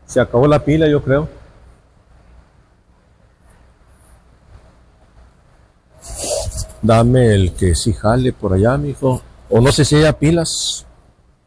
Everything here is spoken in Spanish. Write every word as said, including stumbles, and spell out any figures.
Se acabó la pila, yo creo. Dame el que sí jale por allá, mijo. O no sé si haya pilas.